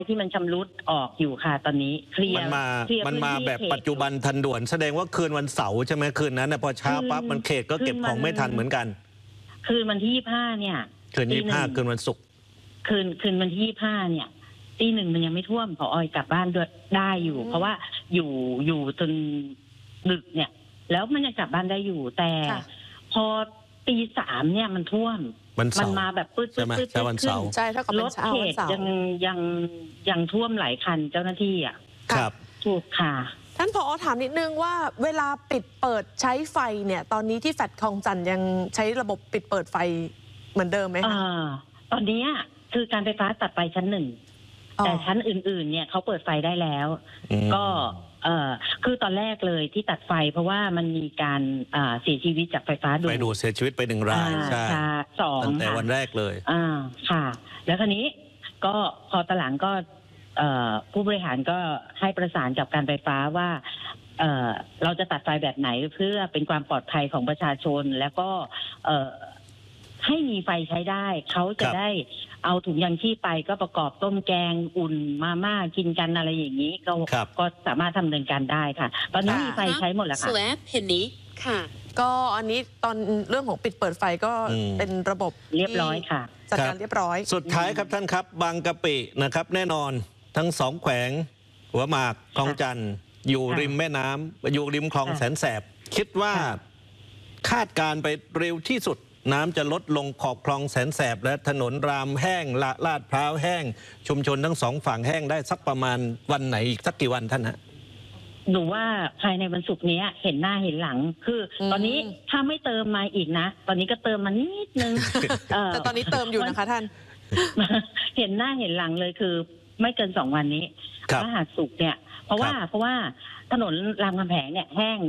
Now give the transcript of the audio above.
ที่มันชำรุดออกอยู่ค่ะตอนนี้เคลียร์มันมาแบบปัจจุบันทันด่วนแสดงว่าคืนวันเสาร์ใช่ไหมคืนนั้นนะพอเช้าปั๊บมันเขตก็เก็บของไม่ทันเหมือนกันคืนวันที่25เนี่ยคืน25คืนวันศุกร์คืนวันที่25เนี่ยตี 1มันยังไม่ท่วมพอออยกลับบ้านได้อยู่เพราะว่าอยู่จนดึกเนี่ยแล้วมันยังกลับบ้านได้อยู่แต่พอตี 3เนี่ยมันท่วมมันมาแบบปื๊ดขึ้นใช่ถ้ากับเป็นเช้าวันเสาร์ยังท่วมหลายคันเจ้าหน้าที่อ่ะครับถูกค่ะท่านผอ.ถามนิดนึงว่าเวลาปิดเปิดใช้ไฟเนี่ยตอนนี้ที่แฟลตคลองจันทน์ยังใช้ระบบปิดเปิดไฟเหมือนเดิมไหมคะตอนนี้คือการไฟฟ้าตัดไฟชั้น 1แต่ชั้นอื่นๆเนี่ยเขาเปิดไฟได้แล้วก็คือตอนแรกเลยที่ตัดไฟเพราะว่ามันมีการเสียชีวิตจากไฟฟ้าดูดเสียชีวิตไป1 รายใช่ตั้งแต่วันแรกเลยค่ะแล้วคราวนี้ก็พอตอนหลังก็ผู้บริหารก็ให้ประสานกับการไฟฟ้าว่าเราจะตัดไฟแบบไหนเพื่อเป็นความปลอดภัยของประชาชนแล้วก็ให้มีไฟใช้ได้เขาจะได้เอาถุงยางชีพไปก็ประกอบต้มแกงอุ่นมาม่ากินกันอะไรอย่างนี้ก็สามารถทำเนินการได้ค่ะตอนนี้มีไฟใช้หมดแล้วค่ะเห็นนี้ค่ะก็อันนี้ตอนเรื่องของปิดเปิดไฟก็เป็นระบบเรียบร้อยค่ะจัดการเรียบร้อยสุดท้ายครับท่านครับบางกะปินะครับแน่นอนทั้ง2 แขวงหัวหมากคลองจันทน์อยู่ริมแม่น้ำอยู่ริมคลองแสนแสบคิดว่าคาดการไปเร็วที่สุดน้ำจะลดลงขอบคลองแสนแสบและถนนรามแห้งลาดพร้าวแห้งชุมชนทั้ง2 ฝั่งแห้งได้สักประมาณวันไหนอีกสักกี่วันท่านฮะหนูว่าภายในวันศุกร์นี้เห็นหน้าเห็นหลังคือตอนนี้ถ้าไม่เติมมาอีกนะตอนนี้ก็เติมมานิดนึงแต่ตอนนี้เติมอยู่นะคะท่านเห็นหน้าเห็นหลังเลยคือไม่เกิน2 วันนี้พฤหัสศุกร์เนี่ยเพราะว่าถนนรามคำแหงเนี่ยแห้ง